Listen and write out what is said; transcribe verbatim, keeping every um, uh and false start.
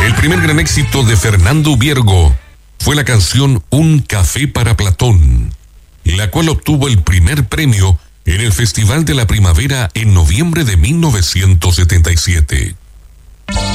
El primer gran éxito de Fernando Ubiergo fue la canción Un café para Platón, la cual obtuvo el primer premio en el Festival de la Primavera en noviembre de mil novecientos setenta y siete.